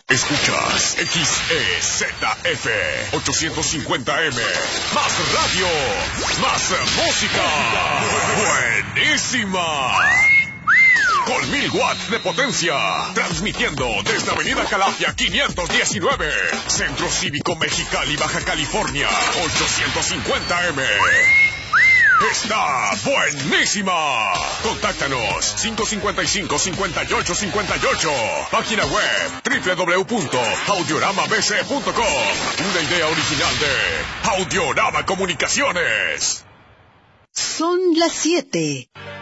Escuchas XEZF 850M. Más radio, más música. Buenísima. Con 1000 watts de potencia. Transmitiendo desde Avenida Calafia 519. Centro Cívico Mexicali, Baja California. 850M. ¡Está buenísima! Contáctanos 555-5858. Página web www.audioramabc.com. Una idea original de Audiorama Comunicaciones. Son las 7.